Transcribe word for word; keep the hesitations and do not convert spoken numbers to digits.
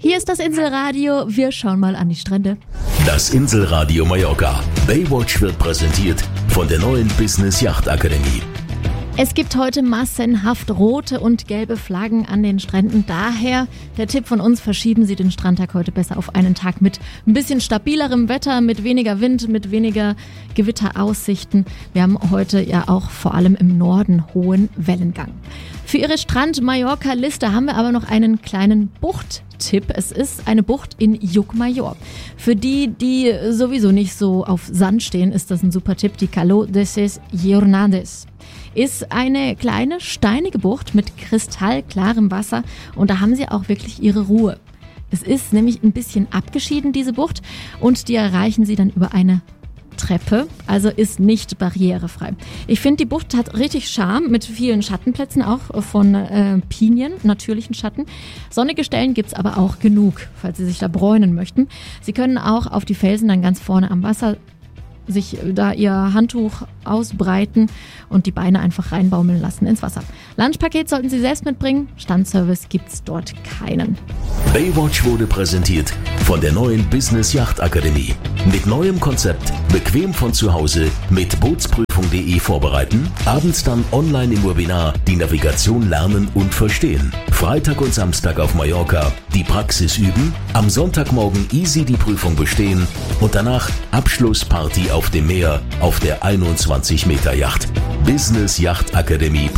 Hier ist das Inselradio. Wir schauen mal an die Strände. Das Inselradio Mallorca. Baywatch wird präsentiert von der neuen Business Yacht Akademie. Es gibt heute massenhaft rote und gelbe Flaggen an den Stränden. Daher der Tipp von uns, verschieben Sie den Strandtag heute besser auf einen Tag mit ein bisschen stabilerem Wetter, mit weniger Wind, mit weniger Gewitteraussichten. Wir haben heute ja auch vor allem im Norden hohen Wellengang. Für Ihre Strand-Mallorca-Liste haben wir aber noch einen kleinen Buchttipp. Es ist eine Bucht in Llucmajor. Für die, die sowieso nicht so auf Sand stehen, ist das ein super Tipp. Die Calo de ses Jornades ist eine kleine, steinige Bucht mit kristallklarem Wasser und da haben Sie auch wirklich Ihre Ruhe. Es ist nämlich ein bisschen abgeschieden, diese Bucht, und die erreichen Sie dann über eine Treppe, also ist nicht barrierefrei. Ich finde, die Bucht hat richtig Charme mit vielen Schattenplätzen, auch von äh, Pinien, natürlichen Schatten. Sonnige Stellen gibt's aber auch genug, falls Sie sich da bräunen möchten. Sie können auch auf die Felsen dann ganz vorne am Wasser sich da ihr Handtuch ausbreiten und die Beine einfach reinbaumeln lassen ins Wasser. Lunchpaket sollten Sie selbst mitbringen, Standservice gibt's dort keinen. Baywatch wurde präsentiert von der neuen Business Yacht Akademie. Mit neuem Konzept, bequem von zu Hause, mit bootsprüfung punkt de vorbereiten, abends dann online im Webinar die Navigation lernen und verstehen. Freitag und Samstag auf Mallorca die Praxis üben, am Sonntagmorgen easy die Prüfung bestehen und danach Abschlussparty auf dem Meer auf der einundzwanzig Meter Yacht. business yacht akademie